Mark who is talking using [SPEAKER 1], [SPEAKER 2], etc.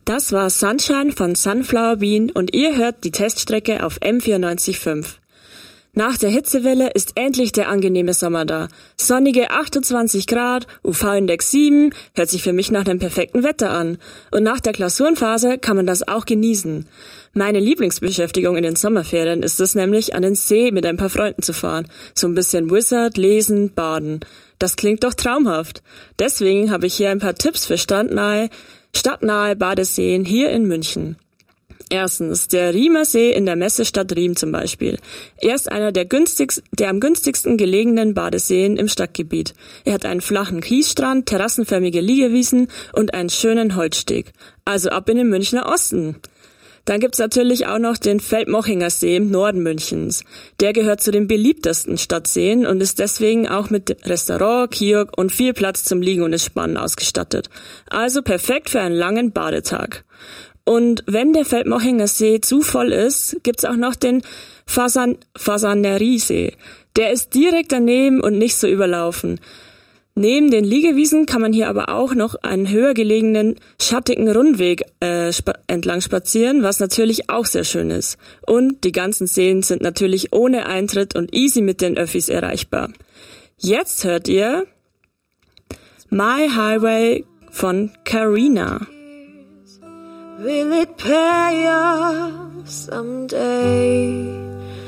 [SPEAKER 1] Das war Sunshine von Sunflower Bean und ihr hört die Teststrecke auf M94.5. Nach der Hitzewelle ist endlich der angenehme Sommer da. Sonnige 28 Grad, UV-Index 7, hört sich für mich nach dem perfekten Wetter an. Und nach der Klausurenphase kann man das auch genießen. Meine Lieblingsbeschäftigung in den Sommerferien ist es nämlich, an den See mit ein paar Freunden zu fahren. So ein bisschen Wizard, lesen, baden. Das klingt doch traumhaft. Deswegen habe ich hier ein paar Tipps für stadtnahe Badeseen hier in München. Erstens, der Riemer See in der Messestadt Riem zum Beispiel. Er ist einer der am günstigsten gelegenen Badeseen im Stadtgebiet. Er hat einen flachen Kiesstrand, terrassenförmige Liegewiesen und einen schönen Holzsteg. Also ab in den Münchner Osten. Dann gibt's natürlich auch noch den Feldmochinger See im Norden Münchens. Der gehört zu den beliebtesten Stadtseen und ist deswegen auch mit Restaurant, Kiosk und viel Platz zum Liegen und Entspannen ausgestattet. Also perfekt für einen langen Badetag. Und wenn der Feldmochinger See zu voll ist, gibt's auch noch den Fasaneriesee. Der ist direkt daneben und nicht so überlaufen. Neben den Liegewiesen kann man hier aber auch noch einen höher gelegenen, schattigen Rundweg entlang spazieren, was natürlich auch sehr schön ist. Und die ganzen Seen sind natürlich ohne Eintritt und easy mit den Öffis erreichbar. Jetzt hört ihr My Highway von Carina.
[SPEAKER 2] Will it pay off someday?